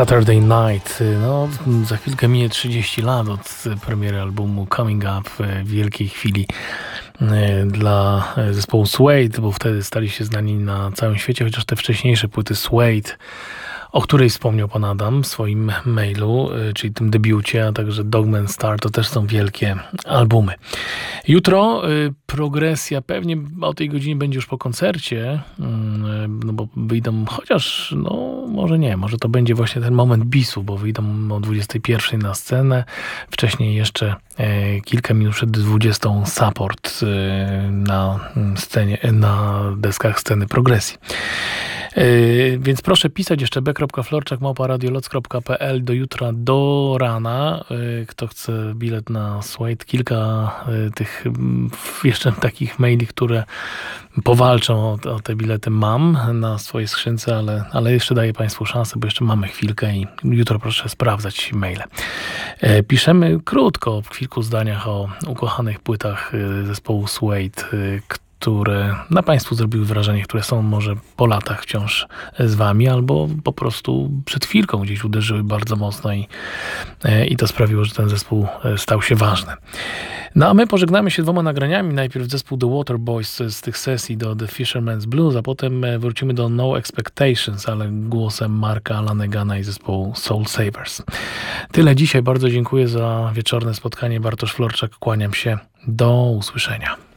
Saturday Night. No, za chwilkę minie 30 lat od premiery albumu Coming Up, wielkiej chwili dla zespołu Suede, bo wtedy stali się znani na całym świecie, chociaż te wcześniejsze płyty Suede, o której wspomniał pan Adam w swoim mailu, czyli tym debiucie, a także Dogman Star, to też są wielkie albumy. Jutro progresja, pewnie o tej godzinie będzie już po koncercie, no bo wyjdą, chociaż no może nie, może to będzie właśnie ten moment bisu, bo wyjdą o 21 na scenę, wcześniej jeszcze kilka minut przed 20 support na scenie, na deskach sceny progresji. Więc proszę pisać jeszcze b.florczak@radioloc.pl do jutra do rana. Kto chce bilet na Suede, kilka tych jeszcze takich maili, które powalczą o te bilety mam na swojej skrzynce, ale jeszcze daję Państwu szansę, bo jeszcze mamy chwilkę i jutro proszę sprawdzać maile. Piszemy krótko, w kilku zdaniach o ukochanych płytach zespołu Suede, które na Państwu zrobiły wrażenie, które są może po latach wciąż z Wami, albo po prostu przed chwilką gdzieś uderzyły bardzo mocno i to sprawiło, że ten zespół stał się ważny. No a my pożegnamy się 2 nagraniami. Najpierw zespół The Waterboys z tych sesji do The Fisherman's Blues, a potem wrócimy do No Expectations, ale głosem Marka Lanegana i zespołu Soul Savers. Tyle dzisiaj. Bardzo dziękuję za wieczorne spotkanie. Bartosz Florczak, kłaniam się. Do usłyszenia.